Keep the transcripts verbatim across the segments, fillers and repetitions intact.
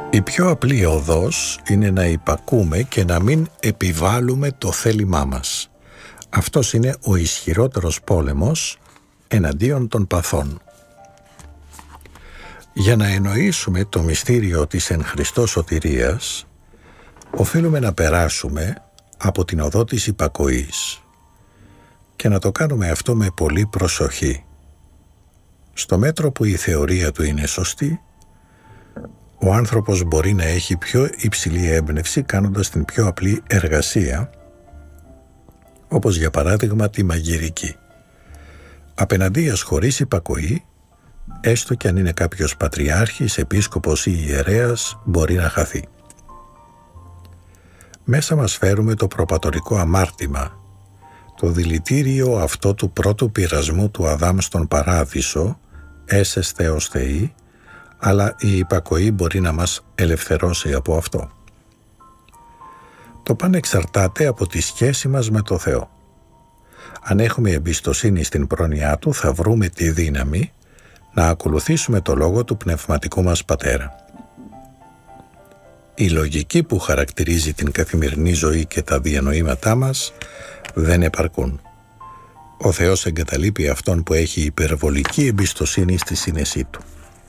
Η πιο απλή οδός είναι να υπακούμε και να μην επιβάλλουμε το θέλημά μας. Αυτός είναι ο ισχυρότερος πόλεμος εναντίον των παθών. Για να εννοήσουμε το μυστήριο της εν Χριστώ σωτηρίας, οφείλουμε να περάσουμε από την οδό της υπακοής και να το κάνουμε αυτό με πολύ προσοχή. Στο μέτρο που η θεωρία του είναι σωστή, ο άνθρωπος μπορεί να έχει πιο υψηλή έμπνευση κάνοντας την πιο απλή εργασία, όπως για παράδειγμα τη μαγειρική. Απέναντίας χωρίς υπακοή, έστω κι αν είναι κάποιος πατριάρχης, επίσκοπος ή ιερέας, μπορεί να χαθεί. Μέσα μας φέρουμε το προπατορικό αμάρτημα, το δηλητήριο αυτό του πρώτου πειρασμού του Αδάμ στον παράδεισο, έσεσθε ως Θεοί, αλλά η υπακοή μπορεί να μας ελευθερώσει από αυτό. Το παν εξαρτάται από τη σχέση μας με το Θεό. Αν έχουμε εμπιστοσύνη στην πρόνοιά Του, θα βρούμε τη δύναμη να ακολουθήσουμε το λόγο του πνευματικού μας Πατέρα. Η λογική που χαρακτηρίζει την καθημερινή ζωή και τα διανοήματά μας δεν επαρκούν. Ο Θεός εγκαταλείπει αυτόν που έχει υπερβολική εμπιστοσύνη στη σύνεσή Του.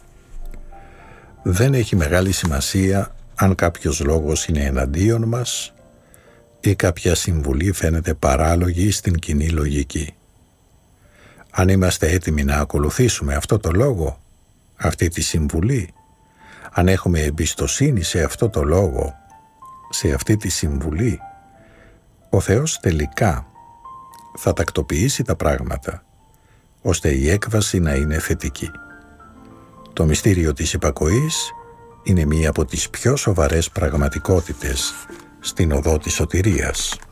Δεν έχει μεγάλη σημασία αν κάποιος λόγος είναι εναντίον μας ή κάποια συμβουλή φαίνεται παράλογη στην κοινή λογική. Αν είμαστε έτοιμοι να ακολουθήσουμε αυτό το λόγο, αυτή τη συμβουλή, αν έχουμε εμπιστοσύνη σε αυτό το λόγο, σε αυτή τη συμβουλή, ο Θεός τελικά θα τακτοποιήσει τα πράγματα, ώστε η έκβαση να είναι θετική. Το μυστήριο της υπακοής είναι μία από τις πιο σοβαρές πραγματικότητες στην οδό της σωτηρίας.